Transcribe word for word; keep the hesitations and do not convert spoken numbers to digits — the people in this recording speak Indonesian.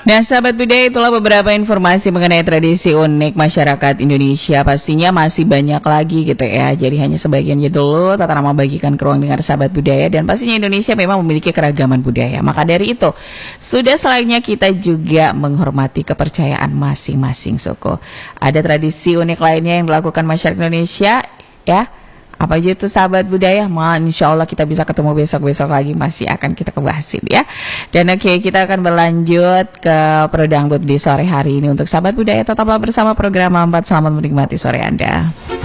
Nah, sahabat budaya, itulah beberapa informasi mengenai tradisi unik masyarakat Indonesia. Pastinya masih banyak lagi gitu ya. Jadi hanya sebagiannya dulu Tata Rama bagikan ke ruang dengar sahabat budaya. Dan pastinya Indonesia memang memiliki keragaman budaya. Maka dari itu, sudah selayaknya kita juga menghormati kepercayaan masing-masing suku. Ada tradisi unik lainnya yang dilakukan masyarakat Indonesia ya. Apa aja itu sahabat budaya? Ma, insya Allah kita bisa ketemu besok-besok lagi, masih akan kita kebahasin ya. Dan oke, okay, kita akan berlanjut ke Pro Dangdut di sore hari ini. Untuk sahabat budaya, tetaplah bersama program empat. Selamat menikmati sore Anda.